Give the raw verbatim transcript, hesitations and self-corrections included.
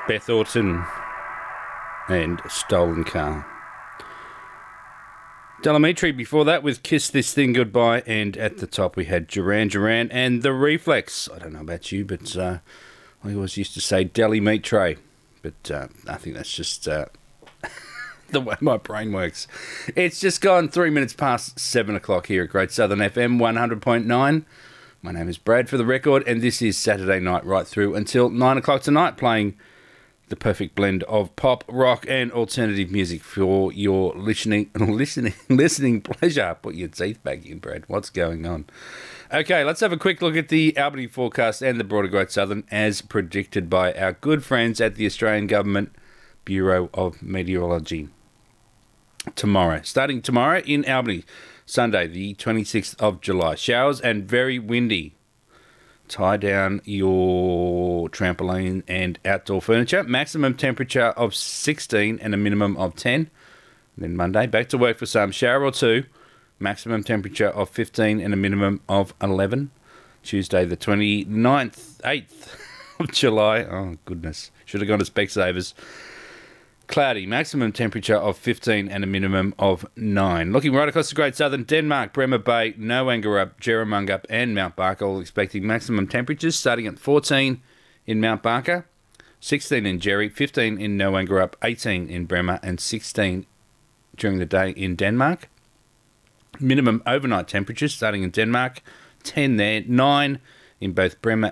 Beth Orton and Stolen Car. Delamitri before that with Kiss This Thing Goodbye, and at the top we had Duran Duran and The Reflex. I don't know about you, but uh, I always used to say Deli Meat Tray, but uh, I think that's just uh, the way my brain works. It's just gone three minutes past seven o'clock here at Great Southern F M one hundred point nine. My name is Brad for the record, and this is Saturday night right through until nine o'clock tonight, playing the perfect blend of pop, rock, and alternative music for your listening, listening, listening pleasure. Put your teeth back in, Brad. What's going on? Okay, let's have a quick look at the Albany forecast and the broader Great Southern as predicted by our good friends at the Australian Government Bureau of Meteorology. Tomorrow, starting tomorrow in Albany, Sunday, the twenty-sixth of July. Showers and very windy. Tie down your trampoline and outdoor furniture. Maximum temperature of sixteen and a minimum of ten. Then Monday, back to work for some. Shower or two. Maximum temperature of fifteen and a minimum of eleven. Tuesday, the twenty-ninth, eighth of July. Oh, goodness. Should have gone to Specsavers. Cloudy, maximum temperature of fifteen and a minimum of nine. Looking right across the Great Southern, Denmark, Bremer Bay, Noangarup, Jerramungup and Mount Barker, all expecting maximum temperatures starting at fourteen in Mount Barker, sixteen in Jerry, fifteen in Noangarup, eighteen in Bremer and sixteen during the day in Denmark. Minimum overnight temperatures starting in Denmark, ten there, nine in both Bremer